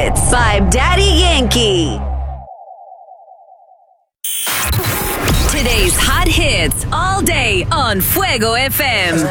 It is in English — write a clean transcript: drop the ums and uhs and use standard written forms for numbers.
Hits by Daddy Yankee. Today's hot hits all day on Fuego FM.